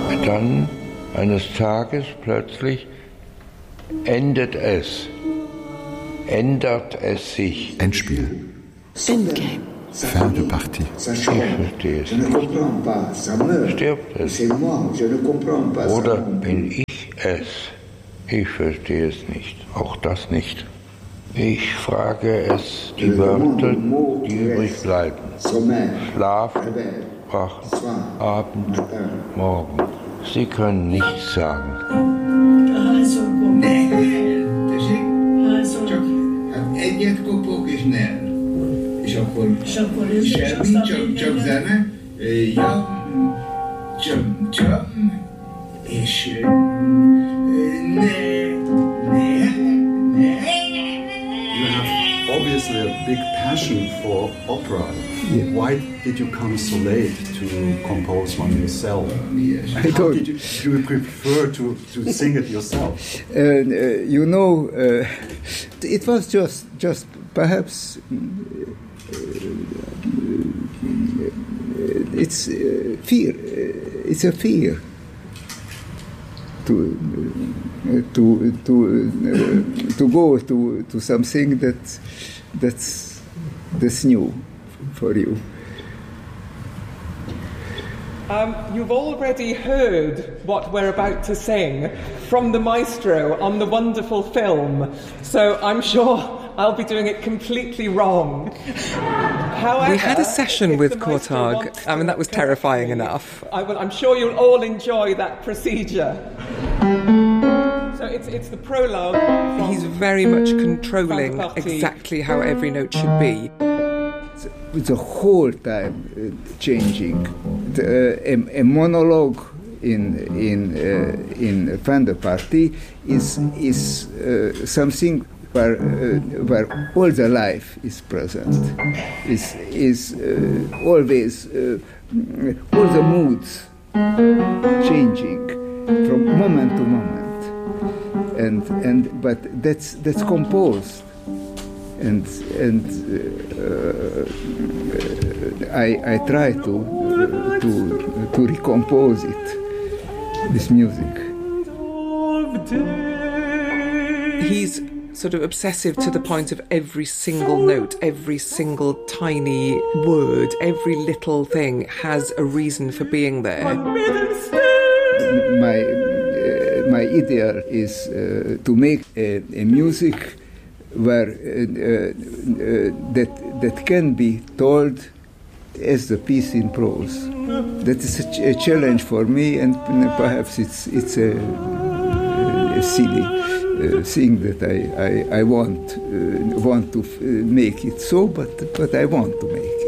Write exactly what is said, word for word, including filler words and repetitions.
Dann eines Tages plötzlich endet es, ändert es sich. Endspiel. Endgame. Fin de partie. Ich verstehe es nicht. Stirbt es? Oder bin ich es? Ich verstehe es nicht. Auch das nicht. Ich frage es die Wörter, die übrig bleiben. Schlaf, Wachen, Abend, Morgen. Sie können nichts sagen. Egyet kopok és nem. És akkor semmi, csak, csak zene. Ja, csöm, csöm. És ne, ne, ne. You have obviously a big passion for opera. Yeah. Why did you come so late to compose one yourself? Yes. And how did you, do you prefer to, to sing it yourself? Uh, uh, you know, uh, it was just, just perhaps uh, it's uh, fear. It's a fear to uh, to to uh, to go to to something that that's that's new for you. Um, you've already heard what we're about to sing from the maestro on the wonderful film, so I'm sure I'll be doing it completely wrong. However, we had a session with Kortag. I mean, that was terrifying enough. I will, I'm sure you'll all enjoy that procedure. So it's, it's the prologue. He's very much controlling exactly how every note should be. The whole time uh, changing. The, uh, a, a monologue in in uh, in Fin de Partie is is uh, something where uh, where all the life is present. Is is uh, always uh, all the moods changing from moment to moment, and and but that's that's composed. And and uh, I I try to uh, to to recompose it, this music. He's sort of obsessive to the point of every single note, every single tiny word, every little thing has a reason for being there. My uh, my idea is uh, to make a, a music where uh, uh, that that can be told as the piece in prose. That is a, ch- a challenge for me, and perhaps it's it's a, a silly uh, thing that I I, I want uh, want to f- make it so, but but I want to make.